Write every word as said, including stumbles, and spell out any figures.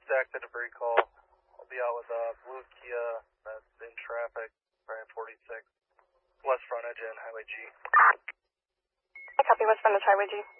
stack the debris call. I'll be out with a blue Kia that's in traffic, right at forty-six. West frontage and Highway G. I copy West frontage Highway G.